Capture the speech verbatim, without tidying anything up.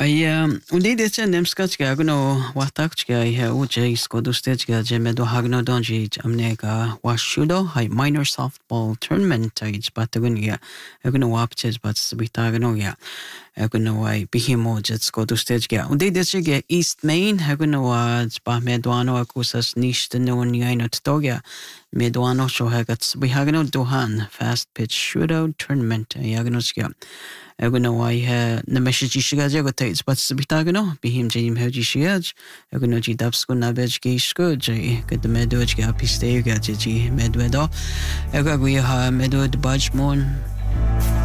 Ja, und det är nem skachga gno watakchga ja uje skodustechga jemedo hagno donji amnega washudo hai minor softball tournament age batagunia gno wapches but sbitagno ya gno wai bihimo jet skodustechga und det är East Main gno wa ba medwano akusas nishte no nyaino ttoga medwano sho hagat bihagno dohan fast pitch shootout tournament yagnoska Eguna wai he na message shiga jago tates but sbitagno bihim jim hoji shiaj eguna ji dabsko na bej ge shko je ke de medoj ge apiste ge ji medwedo ega gui ha medod bajmon